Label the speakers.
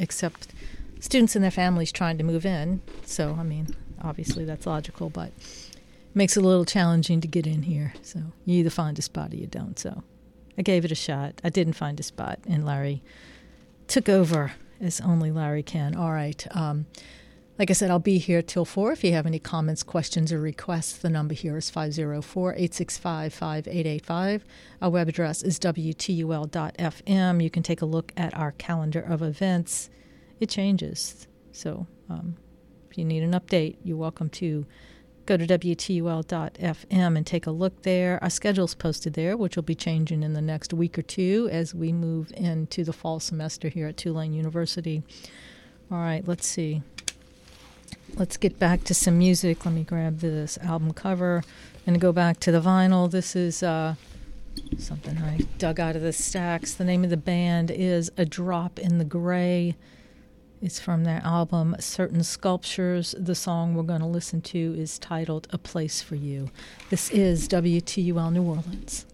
Speaker 1: except students and their families trying to move in. So, I mean, obviously that's logical, but it makes it a little challenging to get in here. So you either find a spot or you don't. So I gave it a shot. I didn't find a spot, and Larry took over as only Larry can. All right. Like I said, I'll be here till 4. If you have any comments, questions, or requests, the number here is 504-865-5885. Our web address is WTUL.FM. You can take a look at our calendar of events. It changes. So if you need an update, you're welcome to go to WTUL.FM and take a look there. Our schedule's posted there, which will be changing in the next week or two as we move into the fall semester here at Tulane University. All right, let's see. Let's get back to some music. Let me grab this album cover and go back to the vinyl. This is something I dug out of the stacks. The name of the band is A Drop in the Gray. It's from their album Certain Sculptures. The song we're going to listen to is titled A Place for You. This is WTUL New Orleans.